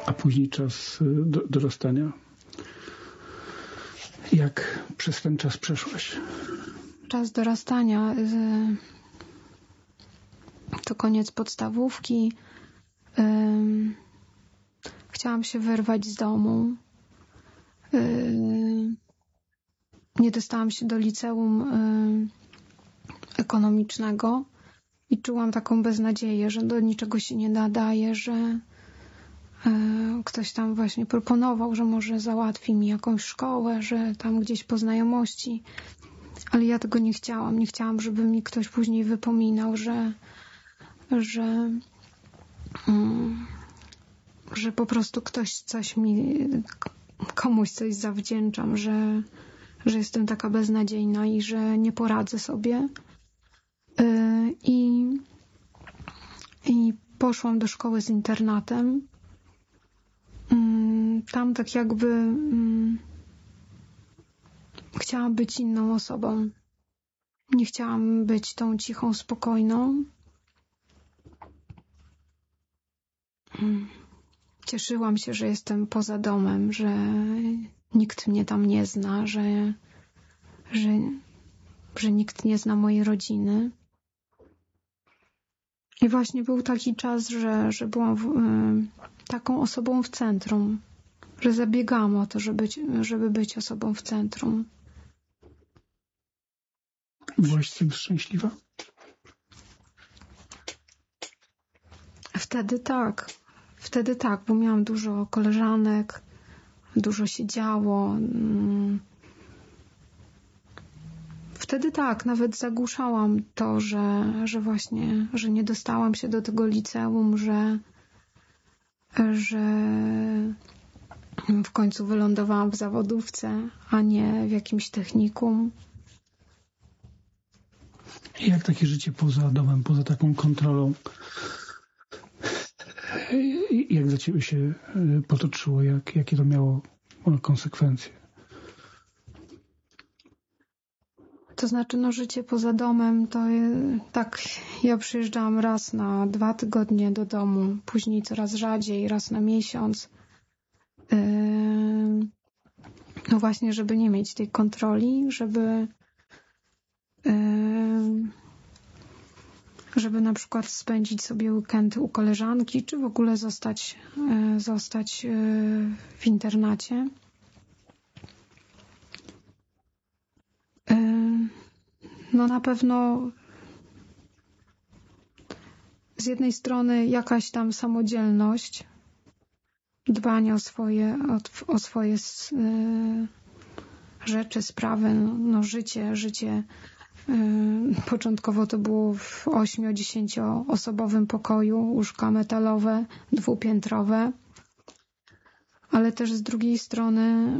a później czas dorastania. Jak przez ten czas przeszłaś? Czas dorastania to koniec podstawówki. Chciałam się wyrwać z domu. Nie dostałam się do liceum ekonomicznego i czułam taką beznadzieję, że do niczego się nie nadaje, że ktoś tam właśnie proponował, że może załatwi mi jakąś szkołę, że tam gdzieś po znajomości. Ale ja tego nie chciałam. Nie chciałam, żeby mi ktoś później wypominał, że po prostu komuś coś zawdzięczam, że jestem taka beznadziejna i że nie poradzę sobie. I poszłam do szkoły z internatem. Tam tak jakby chciałam być inną osobą. Nie chciałam być tą cichą, spokojną. Cieszyłam się, że jestem poza domem, że nikt mnie tam nie zna, że nikt nie zna mojej rodziny. I właśnie był taki czas, że byłam taką osobą w centrum, że zabiegałam o to, żeby być osobą w centrum. Byłaś z tym szczęśliwa? Wtedy tak, bo miałam dużo koleżanek, dużo się działo. Wtedy tak, nawet zagłuszałam to, że właśnie, że nie dostałam się do tego liceum, że w końcu wylądowałam w zawodówce, a nie w jakimś technikum. I jak takie życie poza domem, poza taką kontrolą, jak dla ciebie się potoczyło? Jakie to miało konsekwencje? To znaczy, życie poza domem to tak, ja przyjeżdżałam raz na 2 tygodnie do domu, później coraz rzadziej, raz na miesiąc. No właśnie, żeby nie mieć tej kontroli, żeby na przykład spędzić sobie weekend u koleżanki, czy w ogóle zostać w internacie. No na pewno z jednej strony jakaś tam samodzielność, dbanie o swoje rzeczy, sprawy, życie. Początkowo to było w 8-10 osobowym pokoju, łóżka metalowe, 2-piętrowe, ale też z drugiej strony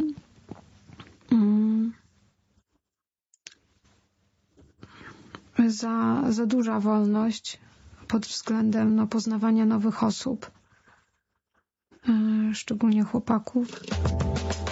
za duża wolność pod względem poznawania nowych osób, szczególnie chłopaków.